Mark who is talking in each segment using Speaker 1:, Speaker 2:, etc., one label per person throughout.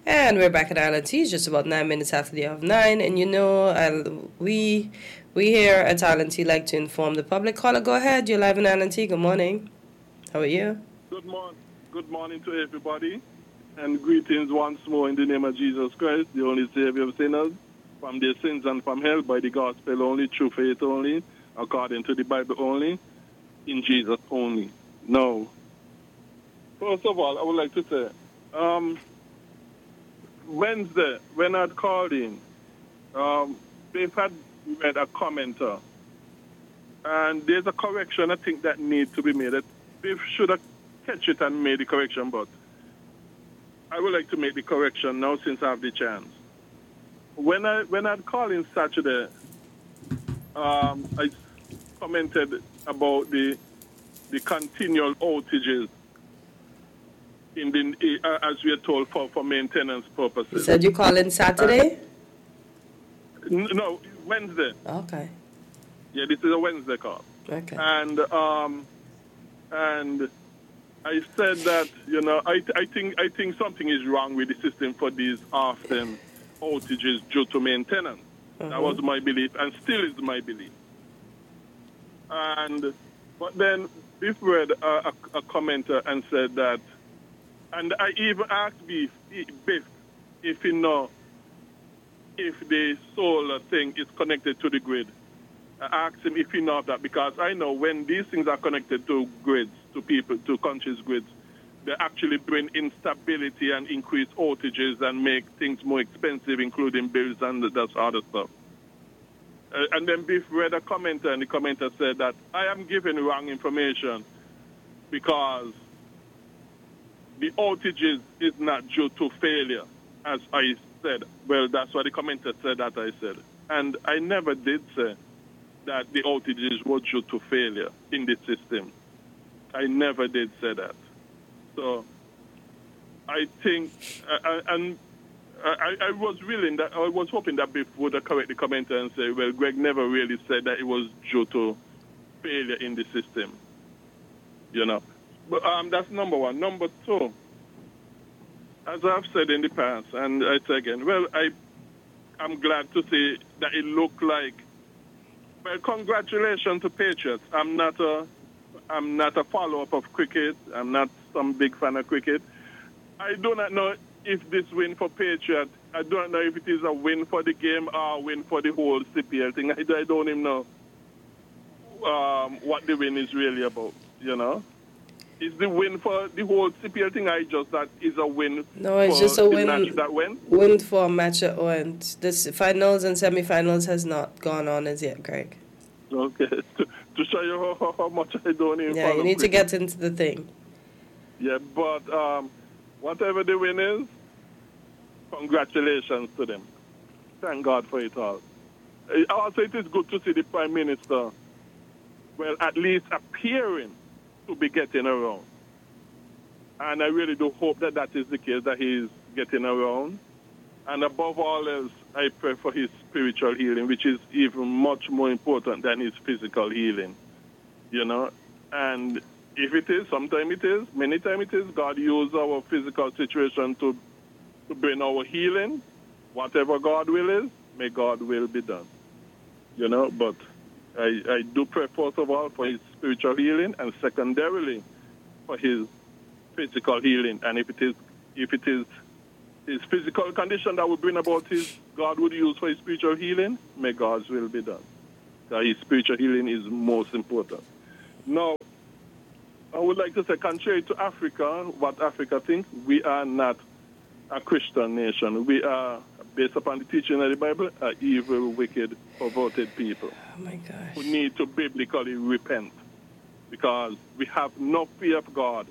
Speaker 1: And we're back at Island Tea, just about 9 minutes after the hour of 9. And you know, we here at Island Tea like to inform the public. Caller, go ahead. You're live in Island Tea. Good morning. How are you?
Speaker 2: Good morning to everybody, and greetings once more in the name of Jesus Christ, the only Savior of sinners, from their sins and from hell, by the gospel only, through faith only, according to the Bible only, in Jesus only. Now, first of all, I would like to say, Wednesday, when I'd called in, they've had read a commenter, and there's a correction I think that needs to be made. They should have catch it and made the correction, but I would like to make the correction now since I have the chance. When I'd called in Saturday, I commented about the continual outages in the as we are told for maintenance purposes.
Speaker 1: You said you call in Saturday?
Speaker 2: No, Wednesday.
Speaker 1: Okay.
Speaker 2: Yeah, this is a Wednesday call.
Speaker 1: Okay.
Speaker 2: And I said that, you know, I think something is wrong with the system for these often outages due to maintenance. That was my belief, and still is my belief. But then Biff read a commenter and said that, and I even asked Biff if he know if the solar thing is connected to the grid. I asked him if he knows that, because I know when these things are connected to grids, to people, to countries' grids, they actually bring instability and increase outages and make things more expensive, including bills and that other stuff. And then Biff read a commenter, and the commenter said that I am giving wrong information because the outages is not due to failure, as I said. Well, that's what the commenter said that I said. And I never did say that the outages were due to failure in the system. I never did say that. So I think, I was hoping that Biff would correct the commenter and say, well, Greg never really said that it was due to failure in the system. You know. But that's number one. Number two, as I've said in the past, and I say again, well, I'm glad to see that it looked like, well, congratulations to Patriots. I'm not a follow-up of cricket. I'm not some big fan of cricket. I do not know if this win for Patriots, I don't know if it is a win for the game or a win for the whole CPL thing. I don't even know what the win is really about, you know. Is the win for the whole CPL thing? I just that is a win.
Speaker 1: No, it's just a win.
Speaker 2: Match that win.
Speaker 1: Win for a match that went. This finals and semifinals has not gone on as yet, Greg.
Speaker 2: Okay, to show you how much I don't even.
Speaker 1: Yeah, you need to get into the thing.
Speaker 2: Yeah, but whatever the win is, congratulations to them. Thank God for it all. Also, it is good to see the Prime Minister, well, at least appearing to be getting around. And I really do hope that that is the case, that he's getting around. And above all else, I pray for his spiritual healing, which is even much more important than his physical healing, you know. And if it is, sometimes it is, many times it is, God uses our physical situation to bring our healing. Whatever God will is, may God will be done, you know. But I do pray, first of all, for his spiritual healing, and secondarily for his physical healing. And if it is his physical condition that would bring about his God would use for his spiritual healing, may God's will be done. His spiritual healing is most important. Now, I would like to say, contrary to Africa, what Africa thinks, we are not a Christian nation. We are, based upon the teaching of the Bible, are evil, wicked, perverted people.
Speaker 1: Oh my gosh.
Speaker 2: Who need to biblically repent, because we have no fear of God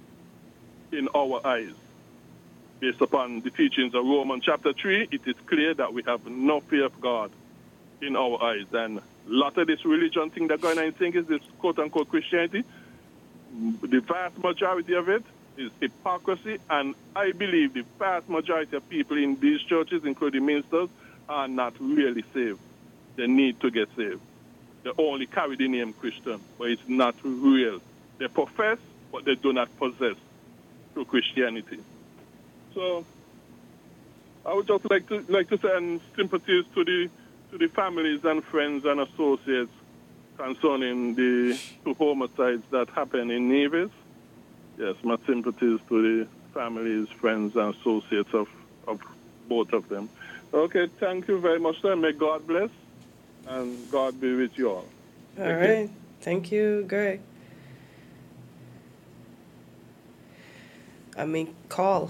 Speaker 2: in our eyes. Based upon the teachings of Romans chapter 3, it is clear that we have no fear of God in our eyes. And a lot of this religion thing that going on, I think, is this quote-unquote Christianity. The vast majority of it is hypocrisy, and I believe the vast majority of people in these churches, including ministers, are not really saved. They need to get saved. They only carry the name Christian, but it's not real. They profess, but they do not possess through Christianity. So I would just like to send sympathies to the families and friends and associates concerning the two homicides that happened in Nevis. Yes, my sympathies to the families, friends, and associates of both of them. Okay, thank you very much, sir. May God bless, and God be with you all.
Speaker 1: All right. Thank you, Greg. Call.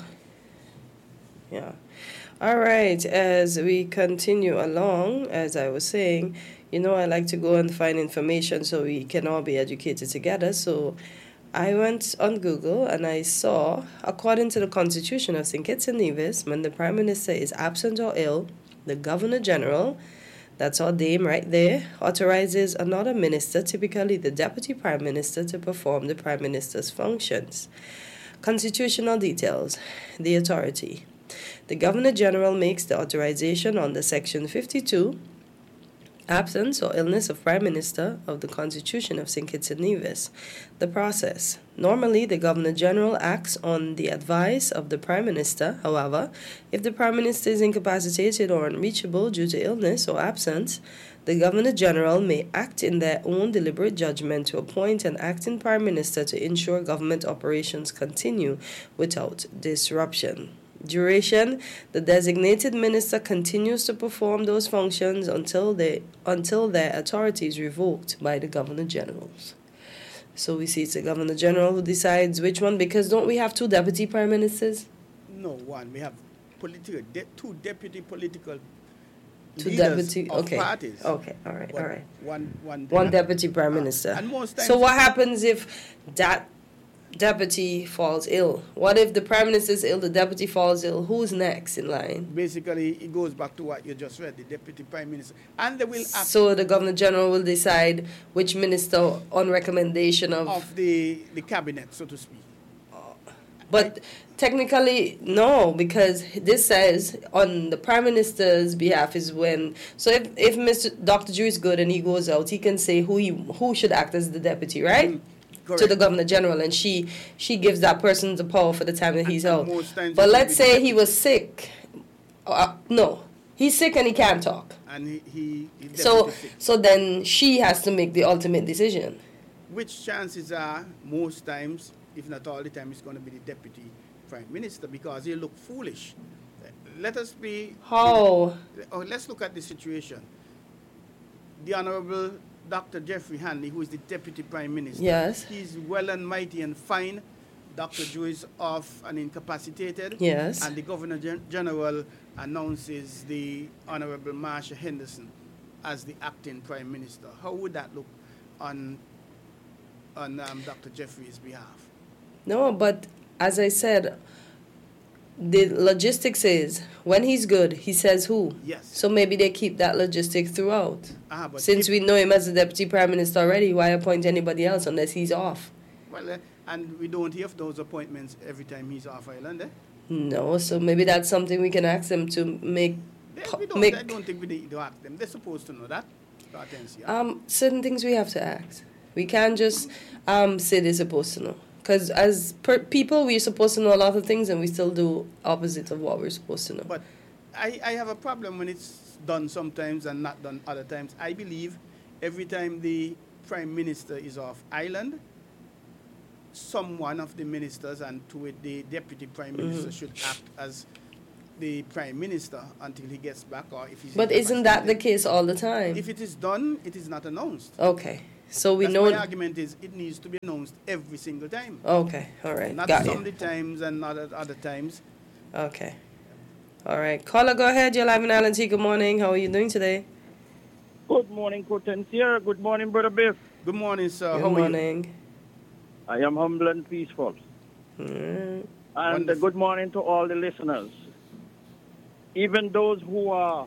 Speaker 1: Yeah. All right. As we continue along, as I was saying, I like to go and find information so we can all be educated together. So I went on Google and I saw, according to the Constitution of St. Kitts and Nevis, when the Prime Minister is absent or ill, the Governor General, that's our dame right there, authorizes another minister, typically the Deputy Prime Minister, to perform the Prime Minister's functions. Constitutional details. The authority. The Governor General makes the authorization under Section 52, absence or illness of Prime Minister of the Constitution of St. Kitts and Nevis. The process. Normally, the Governor General acts on the advice of the Prime Minister. However, if the Prime Minister is incapacitated or unreachable due to illness or absence, the Governor General may act in their own deliberate judgment to appoint an acting Prime Minister to ensure government operations continue without disruption. Duration, the designated minister continues to perform those functions until their authority is revoked by the Governor Generals. So we see it's the Governor General who decides which one, because don't we have two deputy prime ministers?
Speaker 3: No, one. We have two deputy political
Speaker 1: Two
Speaker 3: leaders
Speaker 1: deputy
Speaker 3: of
Speaker 1: okay.
Speaker 3: parties.
Speaker 1: Okay, all right,
Speaker 3: But
Speaker 1: all right.
Speaker 3: One
Speaker 1: deputy prime minister.
Speaker 3: And most times
Speaker 1: so what happens if that deputy falls ill? What if the prime minister is ill, the deputy falls ill? Who's next in line?
Speaker 3: Basically, it goes back to what you just read, the deputy prime minister. And they will act
Speaker 1: So the Governor General will decide which minister on recommendation
Speaker 3: of the cabinet, so to speak.
Speaker 1: But technically, no, because this says on the Prime Minister's behalf is when. So if Mr. Dr. Drew is good and he goes out, he can say who should act as the deputy, right? To the Governor General, and she gives that person the power for the time that he's out. But let's say he was sick. No, he's sick and he can't talk.
Speaker 3: And he
Speaker 1: so then she has to make the ultimate decision.
Speaker 3: Which chances are, most times, if not all the time, it's going to be the deputy prime minister, because he look foolish. Let us be...
Speaker 1: How?
Speaker 3: Let's look at the situation. The Honorable Dr. Jeffrey Hanley, who is the deputy prime minister.
Speaker 1: Yes.
Speaker 3: He's well and mighty and fine. Dr. Drew is off and incapacitated.
Speaker 1: Yes.
Speaker 3: And the Governor General announces the Honorable Marsha Henderson as the acting prime minister. How would that look on Dr. Jeffrey's behalf?
Speaker 1: No, but as I said, the logistics is when he's good, he says who.
Speaker 3: Yes.
Speaker 1: So maybe they keep that logistic throughout.
Speaker 3: But
Speaker 1: since we know him as the deputy prime minister already, why appoint anybody else unless he's off?
Speaker 3: Well, and we don't hear of those appointments every time he's off island, eh?
Speaker 1: No, so maybe that's something we can ask them to make.
Speaker 3: I don't think we need to ask them. They're supposed to know that.
Speaker 1: Certain things we have to ask. We can't just say they're supposed to know. Because as people, we're supposed to know a lot of things, and we still do opposite of what we're supposed to know.
Speaker 3: But I have a problem when it's done sometimes and not done other times. I believe every time the prime minister is off island, one of the ministers and to it the deputy prime minister should act as the prime minister until he gets back, or if he's.
Speaker 1: But isn't that the case all the time?
Speaker 3: If it is done, it is not announced.
Speaker 1: Okay. So we
Speaker 3: That's
Speaker 1: know.
Speaker 3: My argument is it needs to be announced every single time.
Speaker 1: Okay, all right.
Speaker 3: Not
Speaker 1: Got
Speaker 3: some
Speaker 1: you.
Speaker 3: of the times and not at other times.
Speaker 1: Okay. All right. Caller, go ahead. You're live in Island T. Good morning. How are you doing today?
Speaker 4: Good morning, Potencia. Good morning, Brother Biff.
Speaker 3: Good morning, sir.
Speaker 1: Good morning.
Speaker 4: I am humble and peaceful.
Speaker 1: Mm.
Speaker 4: And good morning to all the listeners. Even those who are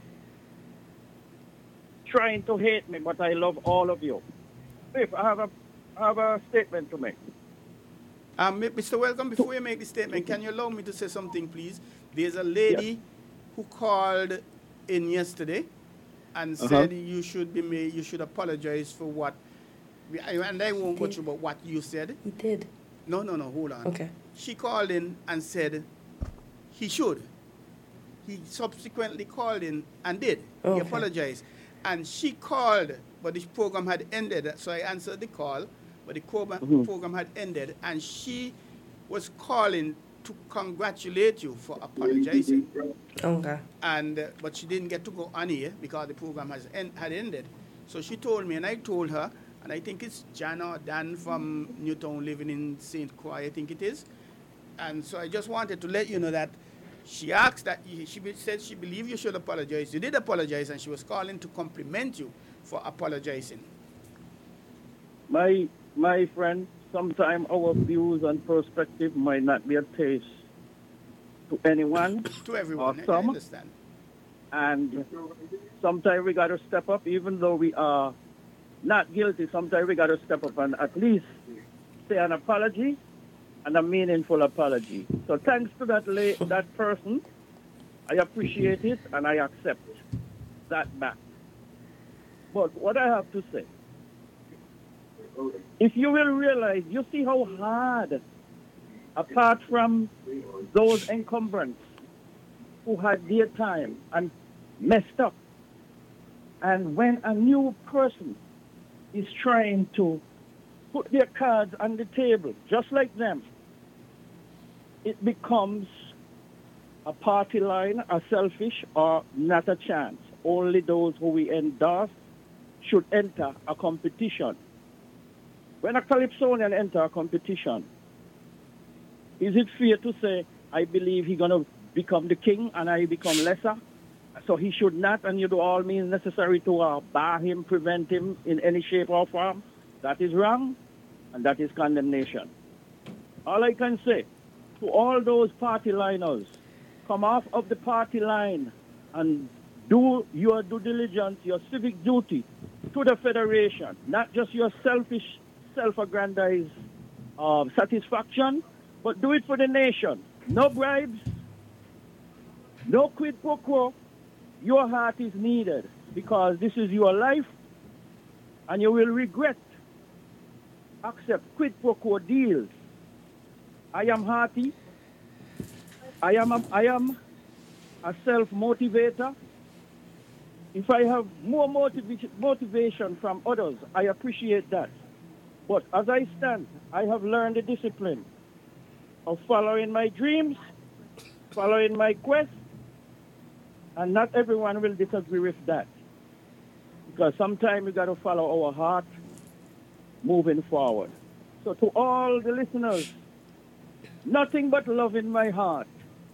Speaker 4: trying to hate me, but I love all of you. Biff, I have a statement to make.
Speaker 3: Mr. Welcome, before you make the statement, can you allow me to say something, please? There's a lady who called in yesterday and said you should apologize for what, and I won't go through about what you said.
Speaker 1: He did.
Speaker 3: No, hold on.
Speaker 1: Okay.
Speaker 3: She called in and said he should. he subsequently called in and did. He
Speaker 1: Okay.
Speaker 3: apologized. And she called, but the program had ended. So I answered the call, but the program had ended. And she was calling to congratulate you for apologizing.
Speaker 1: Okay.
Speaker 3: And but she didn't get to go on here because the program had ended. So she told me, and I told her, and I think it's Jan or Dan from Newtown living in St. Croix, I think it is. And so I just wanted to let you know that she asked that said she believed you should apologize. You did apologize, and she was calling to compliment you for apologizing.
Speaker 4: My friend, sometimes our views and perspective might not be a taste to anyone
Speaker 3: To everyone,
Speaker 4: or
Speaker 3: I
Speaker 4: some.
Speaker 3: understand.
Speaker 4: And sometimes we got to step up, even though we are not guilty. Sometimes we got to step up and at least say an apology and a meaningful apology. So thanks to that person. I appreciate it and I accept that back. But what I have to say, if you will realize, you see how hard, apart from those incumbents who had their time and messed up, and when a new person is trying to put their cards on the table, just like them, it becomes a party line, a selfish, or not a chance. Only those who we endorse should enter a competition. When a Calypsonian enter a competition, is it fair to say, I believe he's going to become the king and I become lesser? So he should not, and you do all means necessary to bar him, prevent him in any shape or form? That is wrong, and that is condemnation. All I can say to all those party liners, come off of the party line and do your due diligence, your civic duty to the federation, not just your selfish, self-aggrandized satisfaction, but do it for the nation. No bribes, no quid pro quo. Your heart is needed because this is your life and you will regret accept quid pro quo deals. I am hearty. I am a self-motivator. If I have more motivation from others, I appreciate that. But as I stand, I have learned the discipline of following my dreams, following my quest, and not everyone will disagree with that. Because sometimes we got to follow our heart moving forward. So to all the listeners, nothing but love in my heart.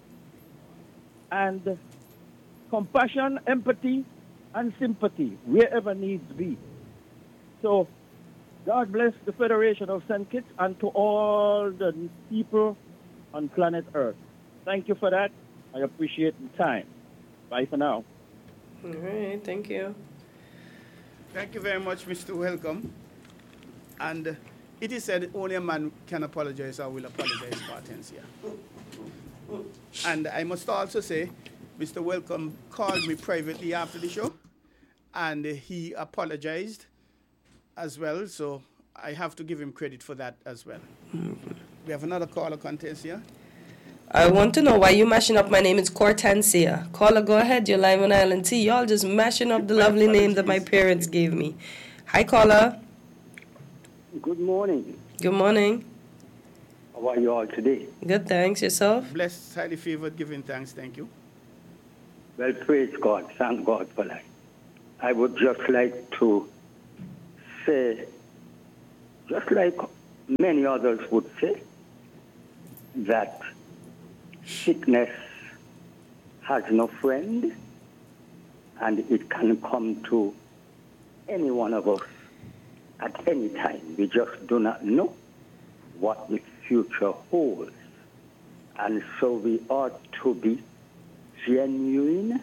Speaker 4: And compassion, empathy, and sympathy wherever needs be. So God bless the Federation of St. Kitts and to all the people on planet Earth. Thank you for that. I appreciate the time. Bye for now.
Speaker 1: All right. Thank you.
Speaker 3: Thank you very much, Mr. Welcome. And it is said only a man can apologize or will apologize for Hortensia. And I must also say, Mr. Welcome called me privately after the show, and he apologized as well, so I have to give him credit for that as well. We have another caller, Hortensia.
Speaker 1: I want to know why you mashing up my name. It's Hortensia. Caller, go ahead. You're live on Island T. Y'all just mashing up the lovely name that my parents gave me. Hi, caller.
Speaker 5: Good morning.
Speaker 1: Good morning.
Speaker 5: How are you all today?
Speaker 1: Good, thanks. Yourself?
Speaker 3: Blessed, highly favored, giving thanks. Thank you.
Speaker 5: Well, praise God. Thank God for life. I would just like to say, just like many others would say, that sickness has no friend, and it can come to any one of us at any time. We just do not know what the future holds. And so we ought to be genuine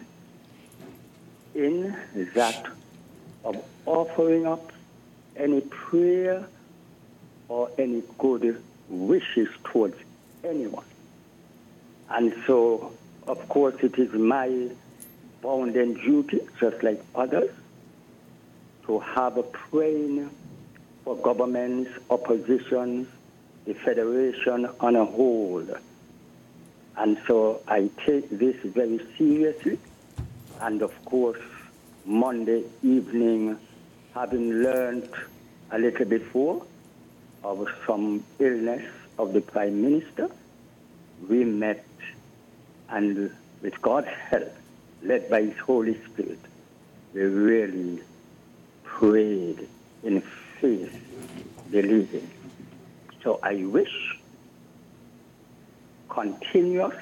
Speaker 5: in that of offering up any prayer or any good wishes towards anyone. And so, of course, it is my bounden duty, just like others, to have a praying for governments, oppositions, the Federation on a whole. And so I take this very seriously. And of course, Monday evening, having learned a little before of some illness of the Prime Minister, we met and with God's help, led by His Holy Spirit, we really prayed in faith, believing. So I wish continuous,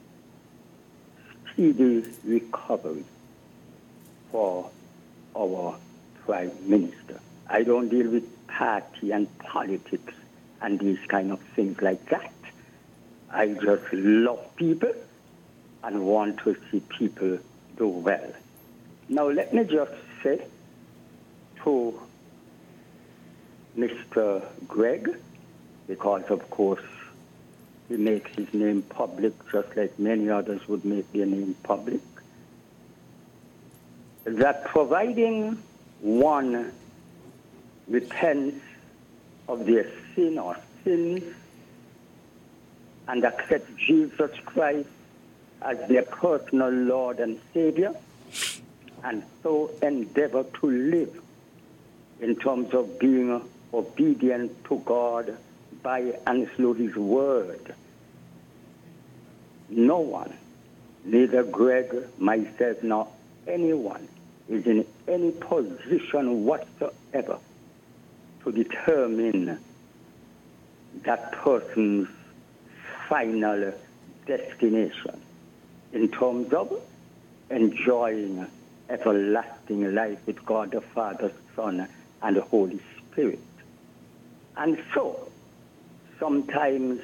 Speaker 5: speedy recovery for our Prime Minister. I don't deal with party and politics and these kind of things like that. I just love people and want to see people do well. Now let me just say to Mr. Greg, because of course he makes his name public just like many others would make their name public, that providing one repents of their sin or sins and accepts Jesus Christ as their personal Lord and Savior, and so endeavor to live in terms of being obedient to God by and through His Word. No one, neither Greg, myself, nor anyone, is in any position whatsoever to determine that person's final destination in terms of enjoying everlasting life with God the Father, Son, and the Holy Spirit. And so, sometimes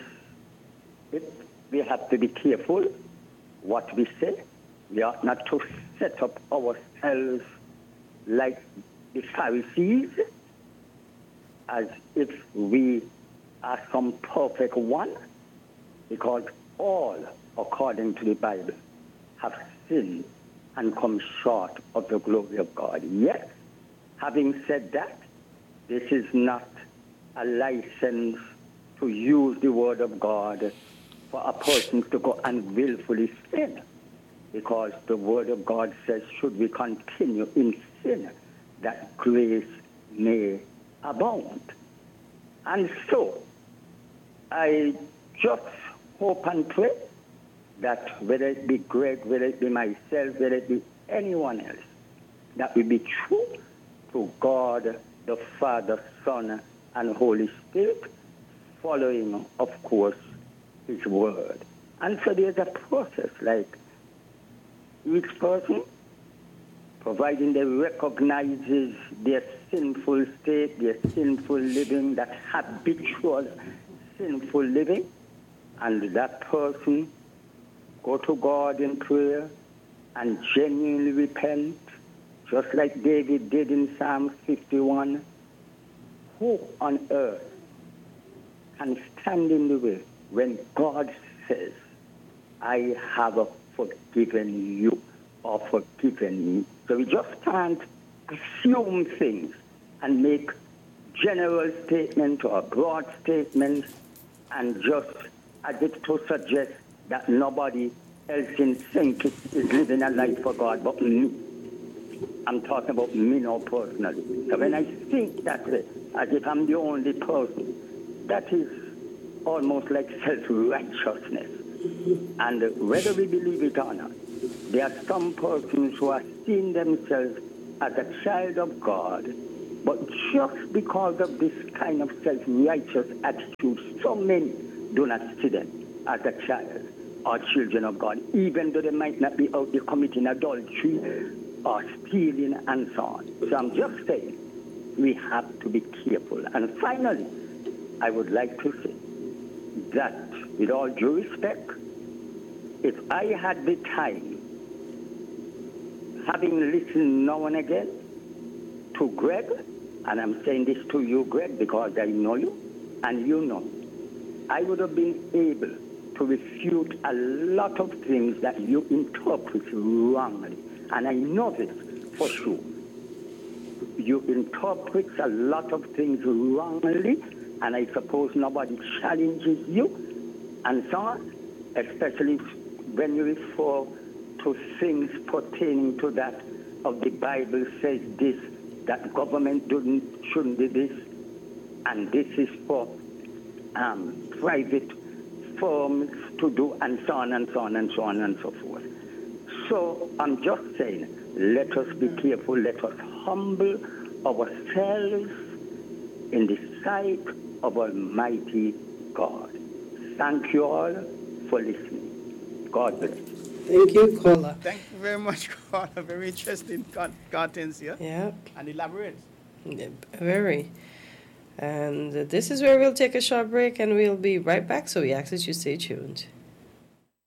Speaker 5: we have to be careful what we say. We ought not to set up ourselves like the Pharisees, as if we are some perfect one, because all, according to the Bible, have sinned and come short of the glory of God. Yes, having said that, this is not a license to use the word of God for a person to go and willfully sin, because the word of God says, should we continue in sin, that grace may abound. And so, I just hope and pray that whether it be Greg, whether it be myself, whether it be anyone else, that we be true to God, the Father, Son, and Holy Spirit, following, of course, His Word. And so there's a process, like each person, providing they recognizes their sinful state, their sinful living, that habitual sinful living, and that person go to God in prayer and genuinely repent, just like David did in Psalm 51. Who on earth can stand in the way when God says, I have forgiven you or forgiven me? So we just can't assume things and make general statements or broad statements and just as if to suggest that nobody else in sync is living a life for God but me. I'm talking about me now personally. So when I think that way, as if I'm the only person, that is almost like self-righteousness. And whether we believe it or not, there are some persons who are seeing themselves as a child of God, but just because of this kind of self-righteous attitude, so many do not see them as a child or children of God, even though they might not be out there committing adultery or stealing and so on. So I'm just saying, we have to be careful. And finally, I would like to say that, with all due respect, if I had the time, having listened now and again to Greg, and I'm saying this to you, Greg, because I know you, and you know, I would have been able to refute a lot of things that you interpret wrongly. And I know this for sure. You interpret a lot of things wrongly, and I suppose nobody challenges you, and so on. especially when you refer to things pertaining to that of the Bible says this, that government shouldn't do this, and this is for private firms to do, and so on and so on and so on and so forth. So I'm just saying, let us be careful, let us humble ourselves in the sight of Almighty God. Thank you all for listening. God bless.
Speaker 1: Thank you, caller.
Speaker 3: Thank you very much, caller. Very interesting contents here.
Speaker 1: Yeah,
Speaker 3: And elaborate.
Speaker 1: very. And this is where we'll take a short break and we'll be right back. So we ask that you stay tuned.